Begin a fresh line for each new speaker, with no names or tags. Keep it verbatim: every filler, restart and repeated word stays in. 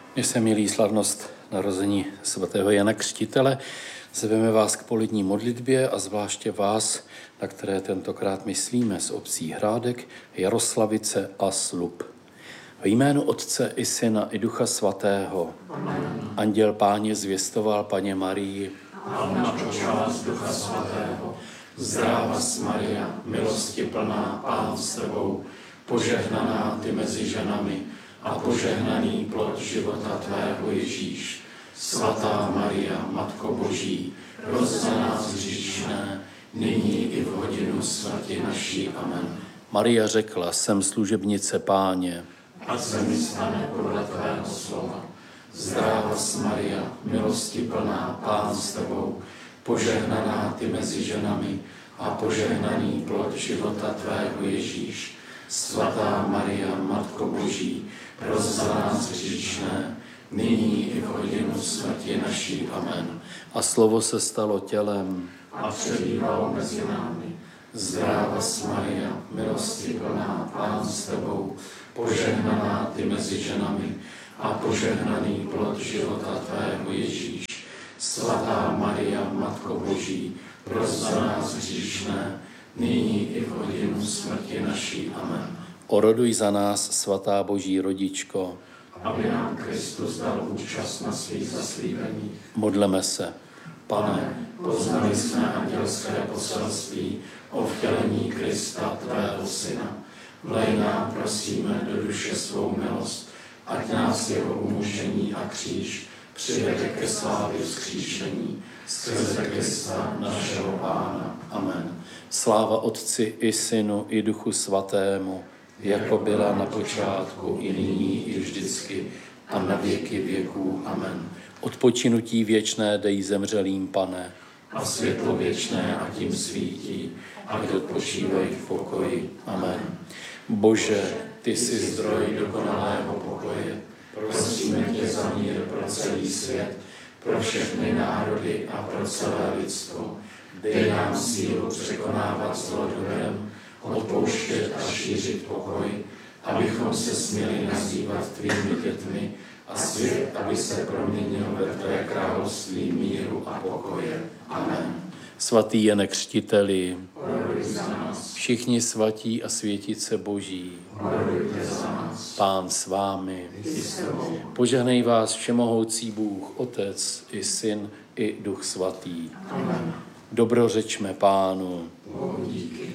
Dnes se milí slavnost narození svatého Jana Křtitele. Zveme vás k polední modlitbě a zvláště vás, na které tentokrát myslíme z obcí Hrádek, Jaroslavice a Slub. V jménu Otce i Syna i Ducha Svatého. Amen. Anděl Páně zvěstoval Paně Marii.
A na počást Ducha Svatého. Zdravas Maria, milosti plná, Pán s tebou, požehnaná ty mezi ženami a požehnaný plod života tvého Ježíš. Svatá Maria, Matko Boží, pros za nás hříšné, nyní i v hodinu smrti naší. Amen.
Maria řekla, jsem služebnice Páně.
Ať se mi stane podle tvého slova. Zdravas Maria, milosti plná, Pán s tebou, požehnaná ty mezi ženami a požehnaný plod života tvého Ježíš. Svatá Maria, Matko Boží, pros za nás hříšné, nyní i v hodinu smrti naší. Amen.
A slovo se stalo tělem
a přebývalo mezi námi. Zdravas Maria, milosti plná, Pán s tebou, požehnaná ty mezi ženami a požehnaný plod života tvého Ježíš. Svatá Maria, Matko Boží, pros za nás hříšné, nyní i v hodinu smrti naší. Amen.
Oroduj za nás, svatá Boží rodičko,
aby nám Kristus dal účast na svých zaslíbeních.
Modleme se.
Pane, poznali jsme andělské poselství o vtělení Krista, tvého Syna. Vlej nám, prosíme, do duše svou milost, ať nás jeho umučení a kříž přivede ke slávě vzkříšení skrze Krista, našeho Pána. Amen.
Sláva Otci i Synu i Duchu Svatému, jako byla na počátku, i nyní, i vždycky, a na věky věků. Amen. Odpočinutí věčné dej zemřelým, Pane.
A světlo věčné a tím svítí, ať odpočívají v pokoji. Amen.
Bože,
ty jsi zdroj dokonalého pokoje. Prosíme tě za mír pro celý svět, pro všechny národy a pro celé lidstvo. Dej nám sílu překonávat zlo dobrem, odpouštět a šířit pokoj, abychom se směli nazývat tvými dětmi a svět, aby se proměnil ve tvé království míru a pokoje. Amen.
Svatý Jane Křtiteli,
oroduj za nás.
Všichni svatí a světice Boží,
Orodujte za nás.
Pán s vámi.
Ty s tebou.
Požehnej vás všemohoucí Bůh, Otec i Syn i Duch Svatý.
Amen.
Dobrořečme Pánu.
Bohu díky.